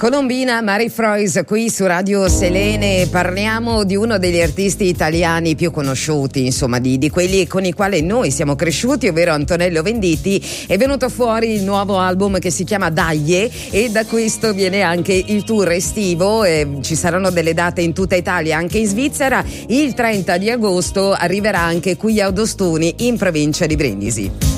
Colombina, Mary Frois qui su Radio Selene. Parliamo di uno degli artisti italiani più conosciuti, insomma di quelli con i quali noi siamo cresciuti, ovvero Antonello Venditti. È venuto fuori il nuovo album che si chiama Daglie e da questo viene anche il tour estivo. Ci saranno delle date in tutta Italia, anche in Svizzera. Il 30 di agosto arriverà anche qui a Odostoni in provincia di Brindisi.